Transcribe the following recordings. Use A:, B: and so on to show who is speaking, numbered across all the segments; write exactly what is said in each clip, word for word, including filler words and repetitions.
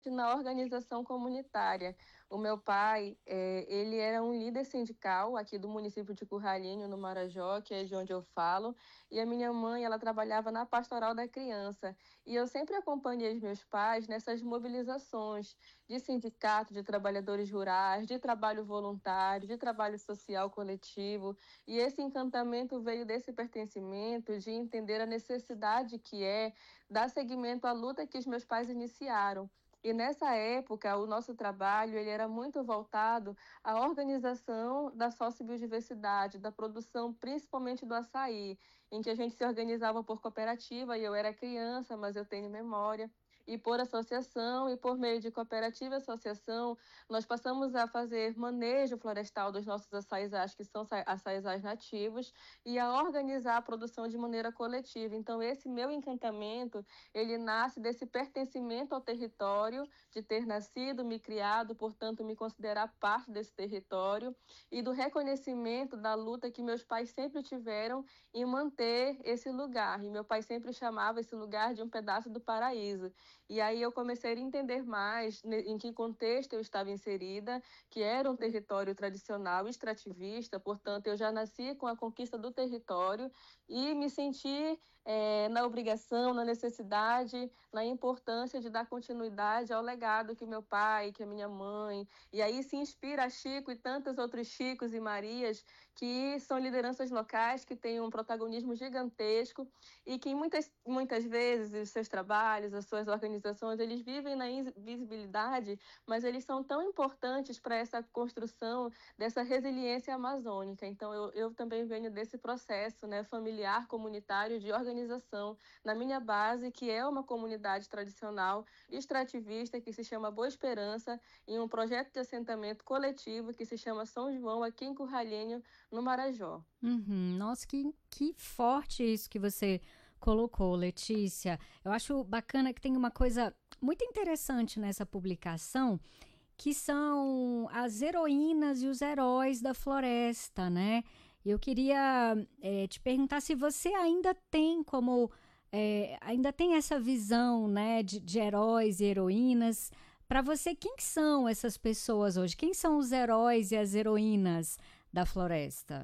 A: na organização comunitária. O meu pai, eh, ele era um líder sindical aqui do município de Curralinho, no Marajó, que é de onde eu falo, e a minha mãe, ela trabalhava na pastoral da criança. E eu sempre acompanhei os meus pais nessas mobilizações de sindicato, de trabalhadores rurais, de trabalho voluntário, de trabalho social coletivo. E esse encantamento veio desse pertencimento, de entender a necessidade que é dar seguimento à luta que os meus pais iniciaram. E nessa época, o nosso trabalho ele era muito voltado à organização da sociobiodiversidade, da produção principalmente do açaí, em que a gente se organizava por cooperativa, e eu era criança, mas eu tenho memória, e por associação, e por meio de cooperativa e associação, nós passamos a fazer manejo florestal dos nossos açaizás, que são açaizás nativos, e a organizar a produção de maneira coletiva. Então, esse meu encantamento, ele nasce desse pertencimento ao território, de ter nascido, me criado, portanto, me considerar parte desse território, e do reconhecimento da luta que meus pais sempre tiveram em manter esse lugar. E meu pai sempre chamava esse lugar de um pedaço do paraíso. E aí eu comecei a entender mais em que contexto eu estava inserida, que era um território tradicional extrativista, portanto, eu já nasci com a conquista do território e me senti é, na obrigação, na necessidade, na importância de dar continuidade ao legado que meu pai, que a minha mãe, e aí se inspira a Chico e tantos outros Chicos e Marias, que são lideranças locais que têm um protagonismo gigantesco e que muitas, muitas vezes os seus trabalhos, as suas organizações, eles vivem na invisibilidade, mas eles são tão importantes para essa construção dessa resiliência amazônica. Então, eu, eu também venho desse processo, né, familiar, comunitário, de organização na minha base, que é uma comunidade tradicional extrativista que se chama Boa Esperança, em um projeto de assentamento coletivo que se chama São João, aqui em Curralinho, no Marajó.
B: Uhum. Nossa, que, que forte isso que você colocou, Letícia. Eu acho bacana que tem uma coisa muito interessante nessa publicação, que são as heroínas e os heróis da floresta, né? Eu queria é, te perguntar se você ainda tem como é, ainda tem essa visão, né, de, de heróis e heroínas. Para você, quem são essas pessoas hoje? Quem são os heróis e as heroínas da floresta?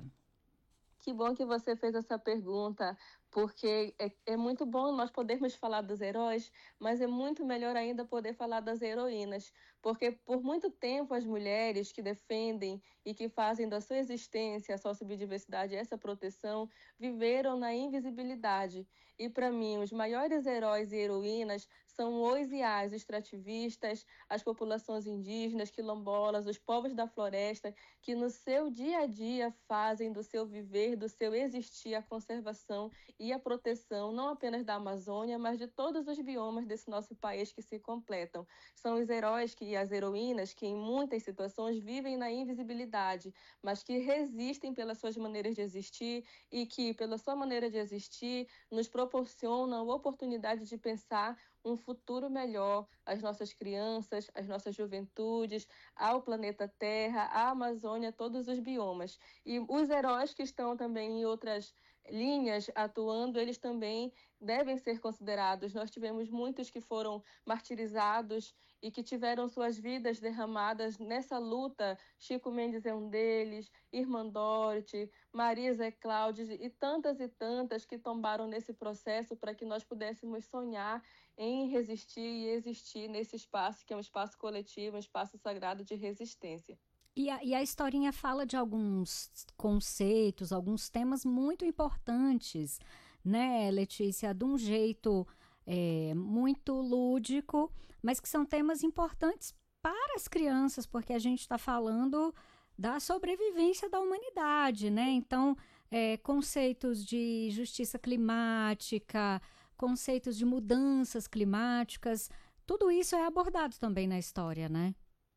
A: Que bom que você fez essa pergunta, porque é, é muito bom nós podermos falar dos heróis, mas é muito melhor ainda poder falar das heroínas, porque por muito tempo as mulheres que defendem e que fazem da sua existência a sociobiodiversidade essa proteção, viveram na invisibilidade. E para mim, os maiores heróis e heroínas são os e as extrativistas, as populações indígenas, quilombolas, os povos da floresta, que no seu dia a dia fazem do seu viver, do seu existir, a conservação e a proteção, não apenas da Amazônia, mas de todos os biomas desse nosso país que se completam. São os heróis que, e as heroínas que, em muitas situações, vivem na invisibilidade, mas que resistem pelas suas maneiras de existir e que, pela sua maneira de existir, nos proporcionam a oportunidade de pensar um futuro melhor às nossas crianças, às nossas juventudes, ao planeta Terra, à Amazônia, todos os biomas. E os heróis que estão também em outras linhas atuando, eles também devem ser considerados. Nós tivemos muitos que foram martirizados e que tiveram suas vidas derramadas nessa luta. Chico Mendes é um deles, Irmã Dorothy, Marisa Cláudia e tantas e tantas que tombaram nesse processo para que nós pudéssemos sonhar em resistir e existir nesse espaço que é um espaço coletivo, um espaço sagrado de resistência.
B: E a, e a historinha fala de alguns conceitos, alguns temas muito importantes, né, Letícia? De um jeito é, muito lúdico, mas que são temas importantes para as crianças, porque a gente está falando da sobrevivência da humanidade, né? Então, é, conceitos de justiça climática, conceitos de mudanças climáticas, tudo isso é abordado também na história, né?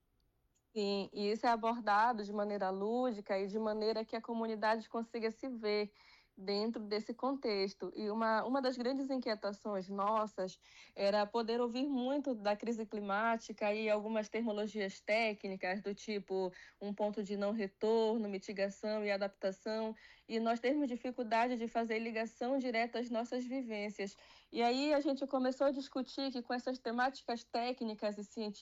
A: Sim, e isso é abordado de maneira lúdica e de maneira que a comunidade consiga se ver dentro desse contexto. E uma, uma das grandes inquietações nossas era poder ouvir muito da crise climática e algumas terminologias técnicas do tipo um ponto de não retorno, mitigação e adaptação, e nós termos dificuldade de fazer ligação direta às nossas vivências. E aí a gente começou a discutir que com essas temáticas técnicas e científicas,